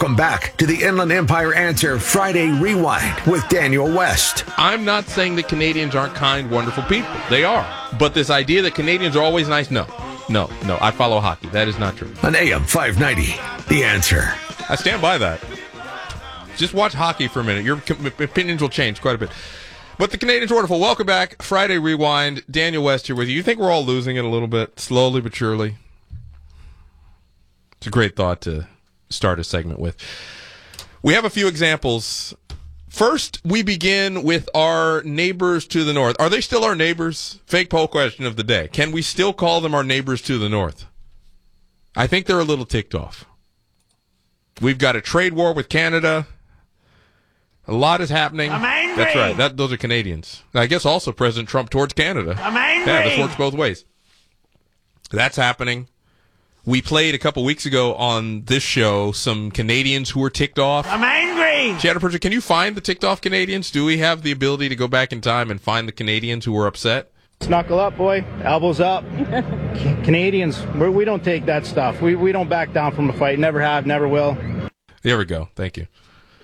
Welcome back to the Inland Empire Answer Friday Rewind with Daniel West. I'm not saying that Canadians aren't kind, wonderful people. They are. But this idea that Canadians are always nice, no. I follow hockey. That is not true. On AM 590, The Answer. I stand by that. Just watch hockey for a minute. Your opinions will change quite a bit. But the Canadians are wonderful. Welcome back. Friday Rewind. Daniel West here with you. You think we're all losing it a little bit, slowly but surely? It's a great thought to start a segment with. We have a few examples. First, we begin with our neighbors to the north. Are they still our neighbors? Fake poll question of the day. Can we still call them our neighbors to the north? I think they're a little ticked off. We've got a trade war with Canada. A lot is happening. I'm angry. That's right. Those are Canadians. I guess also President Trump towards Canada. I'm angry. Yeah, this works both ways. That's happening. We played a couple weeks ago on this show some Canadians who were ticked off. I'm angry. Jennifer, can you find the ticked off Canadians? Do we have the ability to go back in time and find the Canadians who were upset? Knuckle up, boy. Elbows up. Canadians, we don't take that stuff. We don't back down from a fight. Never have, never will. There we go. Thank you.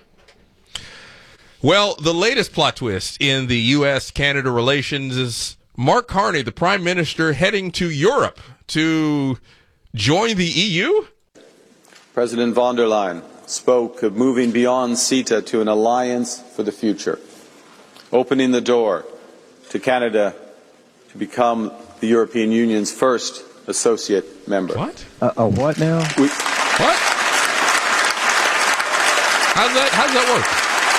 Well, the latest plot twist in the U.S.-Canada relations is Mark Carney, the Prime Minister, heading to Europe to join the EU? President von der Leyen spoke of moving beyond CETA to an alliance for the future, opening the door to Canada to become the European Union's first associate member. What? What now? What? How's that work?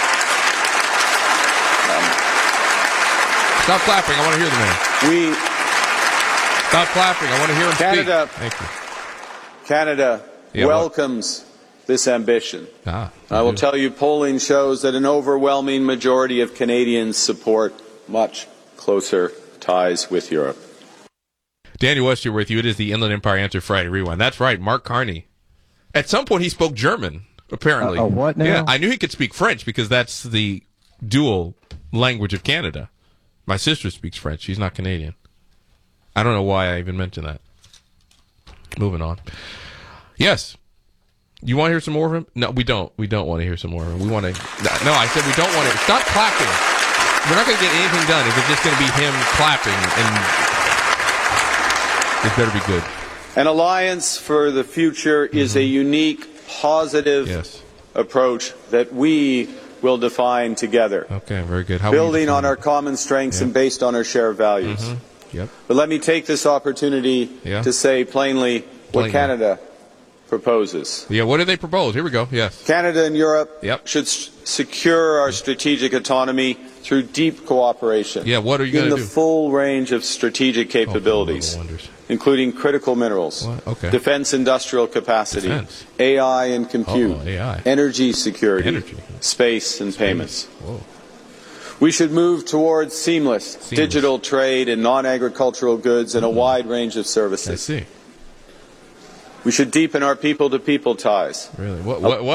Stop clapping. I want to hear the man. Stop clapping. I want to hear him Canada, speak. Thank you. Canada welcomes this ambition. I will tell you, polling shows that an overwhelming majority of Canadians support much closer ties with Europe. Daniel West here with you. It is the Inland Empire Answer Friday Rewind. That's right, Mark Carney. At some point, he spoke German, apparently. What now? Yeah, I knew he could speak French because that's the dual language of Canada. My sister speaks French. She's not Canadian. I don't know why I even mentioned that. Moving on. Yes. You want to hear some more of him? No, we don't. We don't want to hear some more of him. We want to... No, I said we don't want to... Stop clapping. We're not going to get anything done if it's just going to be him clapping, and it better be good. An alliance for the future is a unique, positive approach that we will define together. Okay, very good. How building on our common strengths and based on our shared values. Yep. But let me take this opportunity to say plainly what Canada proposes. Yeah, what do they propose? Here we go. Yes. Canada and Europe should secure our strategic autonomy through deep cooperation. Yeah, what are you going to do? In the full range of strategic capabilities, including critical minerals, defense industrial capacity, AI and compute, energy security, space and payments. Whoa. We should move towards seamless digital trade in non-agricultural goods and a wide range of services. I see. We should deepen our people-to-people ties. Really? What?